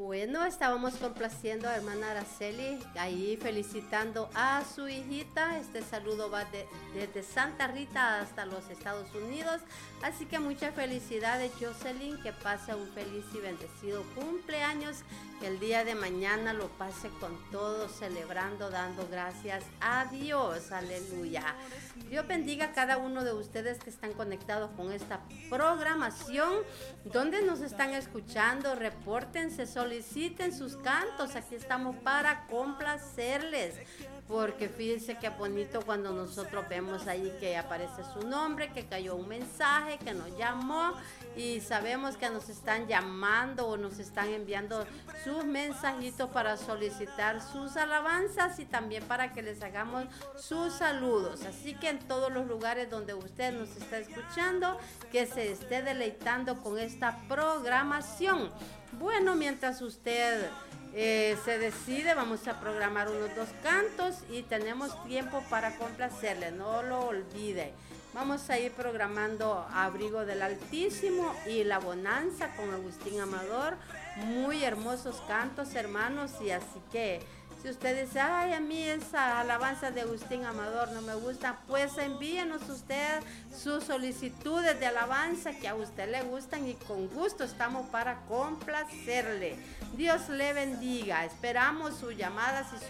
Bueno, estábamos complaciendo a hermana Araceli, ahí felicitando a su hijita. Este saludo va desde Santa Rita hasta los Estados Unidos. Así que muchas felicidades, Jocelyn, que pase un feliz y bendecido cumpleaños. Que el día de mañana lo pase con todo, celebrando, dando gracias a Dios. Aleluya. Dios bendiga a cada uno de ustedes que están conectados con esta programación. ¿Dónde nos están escuchando? Repórtense, soliciten sus cantos. Aquí estamos para complacerles. Porque fíjense qué bonito cuando nosotros vemos ahí que aparece su nombre, que cayó un mensaje, que nos llamó y sabemos que nos están llamando o nos están enviando sus mensajitos para solicitar sus alabanzas y también para que les hagamos sus saludos. Así que en todos los lugares donde usted nos está escuchando, que se esté deleitando con esta programación. Bueno, mientras usted se decide, vamos a programar unos 2 cantos y tenemos tiempo para complacerle, no lo olvide. Vamos a ir programando Abrigo del Altísimo y La Bonanza con Agustín Amador. Muy hermosos cantos, hermanos, y así que si usted dice, ay, a mí esa alabanza de Agustín Amador no me gusta, pues envíenos usted sus solicitudes de alabanza que a usted le gustan y con gusto estamos para complacerle. Dios le bendiga. Esperamos sus llamadas y